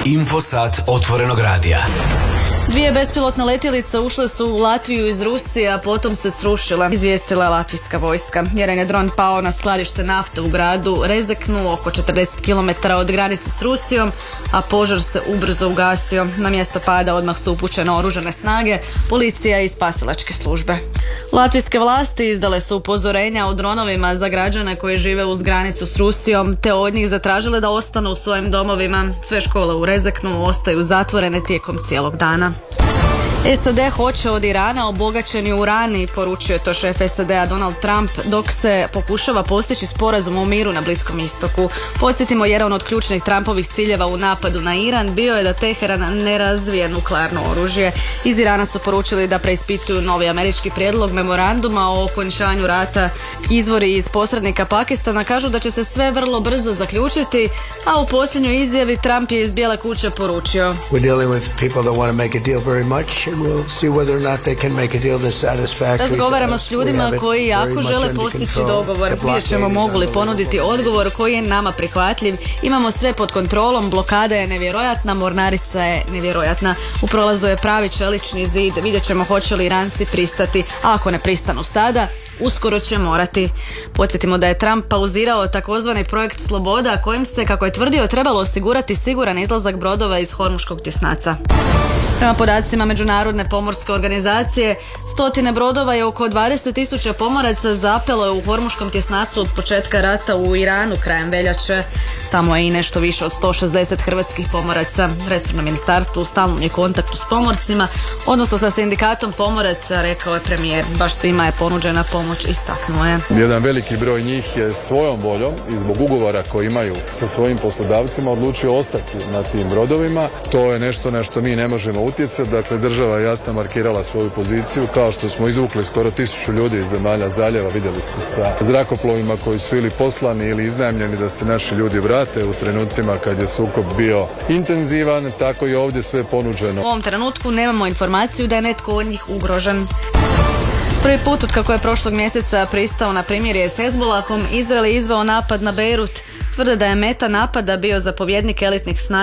Infosat otvorenog radija. Dvije bespilotne letjelice ušle su u Latviju iz Rusije, a potom se srušile, izvijestila je latvijska vojska. Jedan je dron pao na skladište nafte u gradu Rezeknu, oko 40 km od granice s Rusijom, a požar se ubrzo ugasio. Na mjesto pada odmah su upućene oružane snage, policija i spasilačke službe. Latvijske vlasti izdale su upozorenja o dronovima za građane koji žive uz granicu s Rusijom, te od njih zatražile da ostanu u svojim domovima. Sve škole u Rezeknu ostaju zatvorene tijekom cijelog dana. SAD hoće od Irana obogaćeni urani, poručio je to šef SAD-a Donald Trump, dok se pokušava postići sporazum o miru na Bliskom istoku. Podsjetimo, jedan od ključnih Trumpovih ciljeva u napadu na Iran bio je da Teheran ne razvije nuklearno oružje. Iz Irana su poručili da preispituju novi američki prijedlog memoranduma o okončanju rata. Izvori iz posrednika Pakistana kažu da će se sve vrlo brzo zaključiti, a u posljednjoj izjavi Trump je iz Bijele kuće poručio: razgovaramo s ljudima koji jako žele postići dogovor. Vidjet ćemo mogu li ponuditi odgovor koji je nama prihvatljiv. Imamo sve pod kontrolom, blokada je nevjerojatna, mornarica je nevjerojatna. U prolazu je pravi čelični zid, vidjet ćemo hoće li Iranci pristati, a ako ne pristanu sada, uskoro će morati. Podsjetimo da je Trump pauzirao takozvani projekt Sloboda, kojim se, kako je tvrdio, trebalo osigurati siguran izlazak brodova iz Hormuškog tjesnaca. Prema podacima Međunarodne pomorske organizacije, stotine brodova je oko 20.000 pomoraca zapelo u Hormuškom tjesnacu od početka rata u Iranu krajem veljače. Tamo je i nešto više od 160 hrvatskih pomoraca. Resorno ministarstvo u stalnom je kontaktu s pomorcima, odnosno sa sindikatom pomoraca, rekao je premijer. Baš svima je ponuđena pomoć, istaknuo je. Jedan veliki broj njih je svojom voljom i zbog ugovora koji imaju sa svojim poslodavcima odlučio ostati na tim brodovima. To je nešto na što mi ne možemo utjecati. Dakle, država je jasno markirala svoju poziciju, kao što smo izvukli skoro 1000 ljudi iz zemalja zaljeva. Vidjeli ste sa zrakoplovima koji su ili poslani ili iznajmljeni da se naši ljudi vrate u trenucima kad je sukob bio intenzivan, tako i ovdje sve ponuđeno. U ovom trenutku nemamo informaciju da je netko od njih ugrožen. Prvi put od kako je prošlog mjeseca pristao na primirje s Hezbolahom, Izrael je izveo napad na Beirut. Tvrde da je meta napada bio zapovjednik elitnih snaga